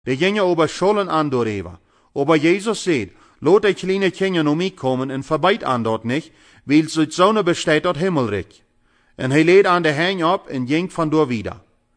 Die gingen über Schulen an doorheen. Aber Jesus sagt, laat die kleine Kinder naar mij komen en verbijd aan dort nicht, weil uit Sonne besteht dort Himmelreich. En hij leed aan de hang op en ging van door wieder.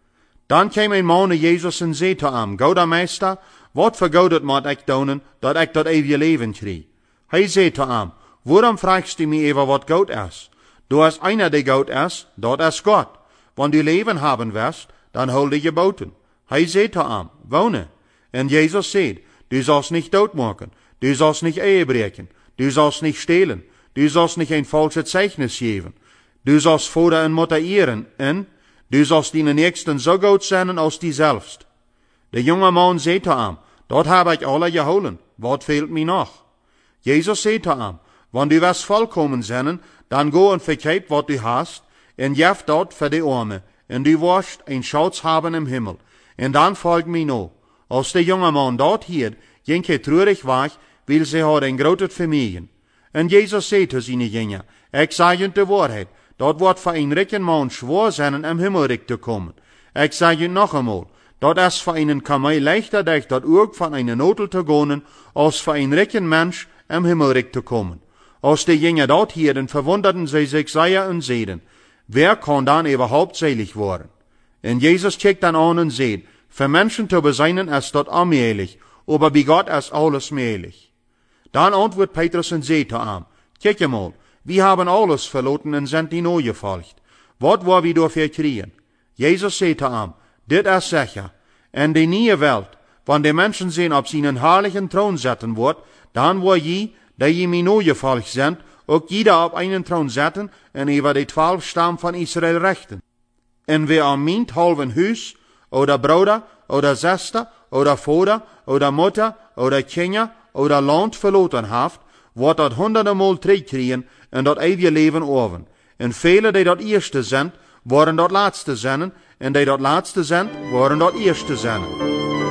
Dan kwam een man naar Jezus en zei te hem, Gouda meester, wat voor goud moet ik doen, dat ik dat eeuwige leven krijg? Hij zei te hem, waarom fragst du mij even wat goud is? Du hast einer, der goud is, dat is God. Wenn du Leben haben wirst, dann hol die geboten. Hij zei te hem, wohne. En Jezus zei, du sollst nicht doodmaken, du sollst nicht Ehe brechen, du sollst nicht stehlen, du sollst nicht ein falsches Zeichnis geben, du sollst Vater und Mutter ehren, en du sollst deinen Nächsten so gut sein als die selbst. Der junge Mann zei te hem, dat heb ik alle geholen, wat fehlt mir noch? Jesus zei te hem, wenn du wirst vollkommen sein, dann go und verkauf, wat du hast, en jef dort für die Arme, en du wirst ein Schatz haben im Himmel, en dann folg mir noch. Als der junge Mann dort hier, ging er treurig weg, weil sie had ein großes Vermögen. En Jesus zei zu seine Jünger, ich sage die Wahrheit, dort wird für einen reichen Mann schwer sein, im Himmelreich zu kommen. Ich sage noch einmal, dort ist für einen Kamel leichter, durch dort Urg von einer Notel zu gehen, als für einen reichen Mensch, im Himmelreich zu kommen. Als die Jünger dort hier, verwunderten sie sich sehr und sagten, wer kann dann überhaupt selig werden? Und Jesus checkt dann an und sagt, für Menschen zu beseinen ist dort allmählich, aber bei Gott ist alles möglich. Dann antwortet Petrus und sagt zu ihm, kijk mal, wir haben alles verloren und sind die neu gefolgt. Was wollen wir dafür kriegen? Jesus sagt zu ihm, dit ist sicher. In die neue Welt, wenn die Menschen sehen, ob sie einen herrlichen Thron setzen wird, dann will je, die mir neu gefolgt sind, auch jeder auf einen Thron setzen und über die 12 Stamm von Israel rechten. Und wer am meint halben Hus, oder Bruder, oder Schwester, oder Vater, oder Mutter, oder Kinder, oder Land verloren hat, wird dort 100-mal kriegen und dort ewige Leben oven. Und viele, die dort Erste sind, worden dort Letzte sein, und die dort Letzte sind, worden dort Erste sein.